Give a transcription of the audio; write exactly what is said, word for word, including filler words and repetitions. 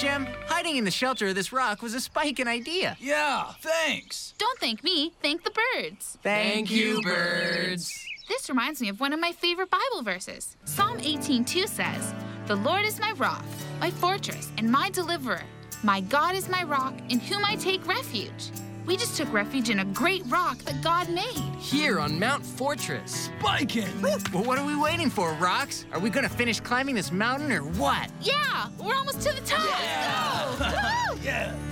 Jem, hiding in the shelter of this rock was a spiking idea. Yeah, thanks. Don't thank me, thank the birds. Thank you, birds. This reminds me of one of my favorite Bible verses. Psalm eighteen two says, "The Lord is my rock, my fortress, and my deliverer. My God is my rock, in whom I take refuge." We just took refuge in a great rock that God made. Here on Mount Fortress. Spiking! Well, what are we waiting for, Rocks? Are we gonna finish climbing this mountain or what? Yeah, we're almost to the top. Yeah! Let's go! Woo! Yeah!